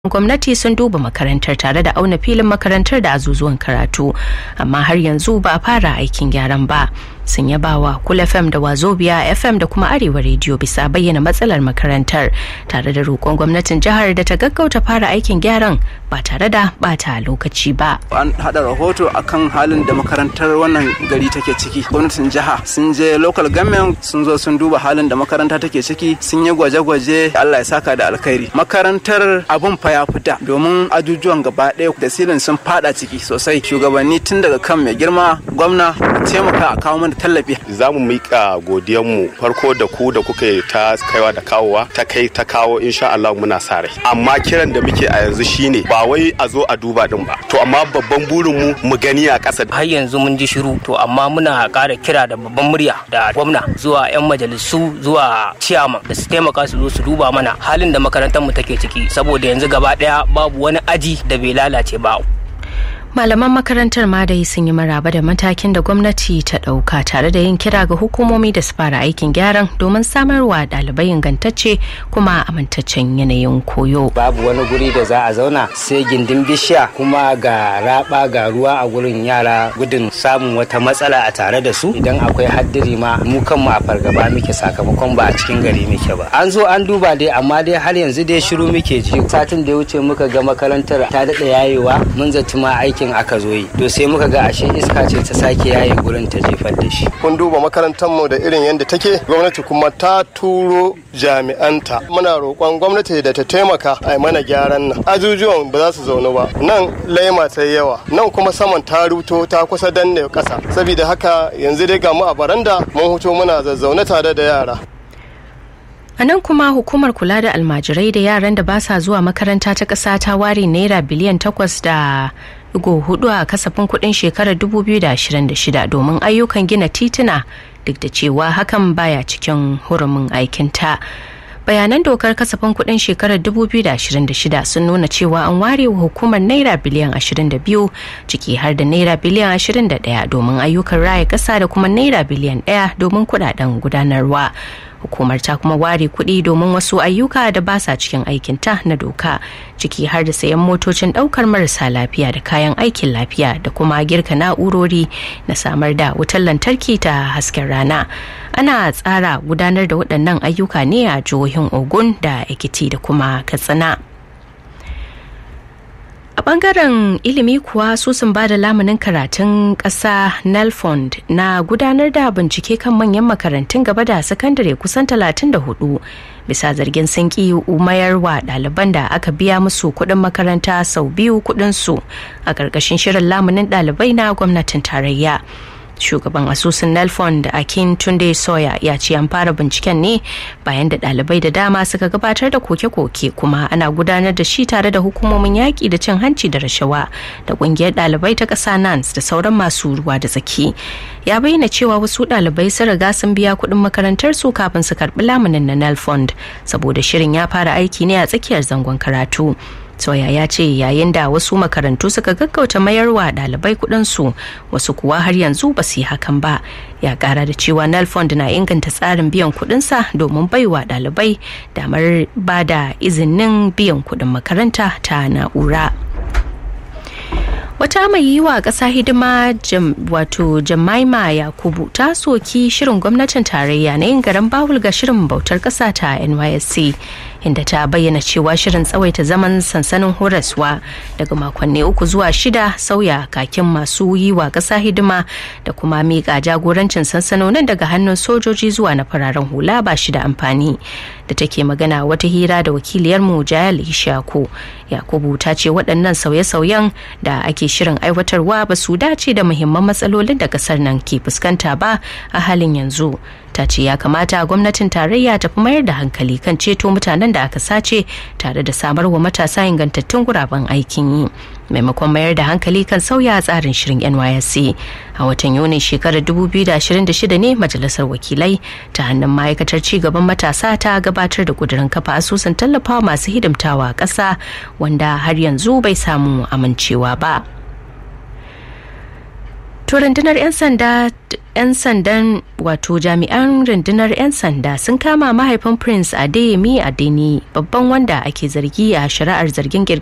gwamnati sun duba makarantar tare da auna filin makarantar da azuzuwan karatu, amma har yanzu ba a fara aikin gyaran ba. Sun yabawa Kul FM da Wazobia FM da kuma Arewa Radio bisa bayyana matsalar makarantar tare da roƙon gwamnatin jihar da ta gaggauta fara aikin gyaran ba tare da bata lokaci ba. An hada rahoto akan halin da makarantar wannan gari take ciki. Gwamnatin jiha sun je local government sun zo sun duba halin da makaranta take ciki, sun yi gwaje-gwaje. Allah ya saka da alkhairi. Makarantar abun fa ya fita domin ajujuwan gaba ɗaya da silin sun fada ciki sosai. Shugabanni tun daga kan mai girma gwamna taimaka a kawo mana tallafi. Za mu miƙa godiyanmu farko da ku da kuka yi ta kaiwa da kawowa ta kai ta kawo insha Allah muna sa rai. Amma kiran da muke a yanzu shine ba wai a zo a duba din ba. To amma babban burin mu gani a ƙasa. Har yanzu mun ji shiru to amma muna ƙara kira da babban murya da gwamna zuwa 'yan majalisu zuwa ciyaman da su taimaka su zo su duba mana halin da makarantar mu take ciki, saboda yanzu gaba ɗaya babu wani aji da bai lalace ba. Malaman makarantar ma dai sun yi maraba da matakin da gwamnati ta ɗauka tare da yin kira ga hukumomi da su fara aikin gyaran domin samarwa ɗalibai ingantacce kuma amintaccen yanayin koyo. Babu wani guri da za a zauna sai gindin bishiya, kuma ga raba ga ruwa a gurin yara gudun samun wata matsala a tare da su. Idan akwai haddiri ma mu kanmu a fargaba muke sakamakon ba a cikin gari muke ba. An zo an duba dai amma dai har yanzu dai shiru muke ji. Satin da ya wuce muka ga makarantar ta daɗa yayewa, mun zaci ma aiki aka zo yi, to sai muka ga ashe iska ce ta sake yaye gurin ta jefar da shi. Kun duba makarantar mu da irin yadda take, gwamnati kuma ta turo jami'anta. Muna roƙon gwamnati da ta taimaka a mana gyaran nan. Ajujuwan ba za su zaune ba, nan laima ta yawa, nan kuma saman ta ruto ta kusa danne ƙasa. Saboda haka yanzu dai ga mu a baranda mun huto muna zazzaune tare da yara. A nan kuma hukumar kula da almajirai da yaran da ba sa zuwa makaranta ta ƙasa ta ware naira biliyan 8.4 a kasafin kuɗin shekarar 2026 domin ayyukan gina tituna, duk da cewa hakan baya cikin hurumin aikinta. Bayanan dokar kasafin kuɗin shekarar 2026 sun nuna cewa an ware wa hukumar naira biliyan 22, ciki har da naira biliyan 21 domin ayyukan raya ƙasa da kuma naira biliyan 1 domin kuɗaɗen gudanarwa. Hukumar ta kuma ware kuɗi domin wasu ayyuka da ba sa cikin aikinta na doka, ciki har da sayan motocin ɗaukar marasa lafiya da kayan aikin lafiya da kuma girka na'urori na samar da wutar lantarki ta hasken rana. Ana tsara gudanar da waɗannan ayyuka ne a jihohin Ogun da Ekiti da kuma Katsina. A bangaren ilimi kuwa su sun ba da lamunin karatun ƙasa Nelfond na gudanar da bincike kan manyan makarantun gaba da sakandare kusan 34 bisa zargin sun ƙi umayarwa ɗaliban da aka biya musu kuɗin makaranta sau biyu kuɗinsu a ƙarƙashin shirin lamunin ɗalibai na gwamnatin tarayya. Shugaban asusun Nelfond Akin Tunde Soya ya ce an fara binciken ne bayan da ɗalibai da dama suka gabatar da koke-koke, kuma ana gudanar da shi tare da hukumomin yaƙi da cin hanci da rashawa da ƙungiyar ɗalibai ta ƙasa NANS da sauran masu ruwa da tsaki. Ya bayyana cewa wasu ɗalibai sun riga sun biya kuɗin makarantar su kafin su karɓi lamunin na Nelfond, saboda shirin ya fara aiki ne a tsakiyar zangon karatu. Soya ya ce yayin da wasu makarantu suka gaggauta mayarwa ɗalibai kuɗinsu, wasu kuwa har yanzu ba su yi hakan ba. Ya ƙara da cewa Nelfond na inganta tsarin biyan kuɗinsa domin baiwa ɗalibai damar ba da izinin biyan kuɗin makaranta ta na'ura. Wata mai yi wa ƙasa hidima wato Jamaima Yakubu ta soki shirin gwamnatin tarayya na yin garan bawul ga shirin bautar ƙasa ta NYSC, inda ta bayyana cewa shirin tsawaita zaman sansanin horaswa daga makonni 3 zuwa 6, sauya kakin masu yi wa ƙasa hidima da kuma miƙa jagorancin sansanonin daga hannun sojoji zuwa na fararen hula ba shi da amfani. Da take magana wata hira da wakiliyarmu Jayal Ishaku, Yakubu ta ce waɗannan sauye-sauyen da ake shirin aiwatarwa ba su dace da muhimman matsalolin da kasar nan ke fuskanta ba a halin yanzu. Ta ce ya kamata gwamnatin tarayya ta fi mayar da hankali kan ceto mutanen da aka sace tare da samar wa matasa ingantattun guraben aikin yi, maimakon mayar da hankali kan sauya tsarin shirin NYSC. A watan Yuni shekarar 2026 ne majalisar wakilai ta hannun ma'aikatar cigaban matasa ta gabatar da kudirin kafa asusun tallafawa masu hidimtawa ƙasa, wanda har yanzu bai samu amincewa ba. To rundunar 'yan sandan wato jami'an rundunar 'yan sanda sun kama mahaifin Prince Adeyemi Adeni, babban wanda ake zargi a shari'ar zargin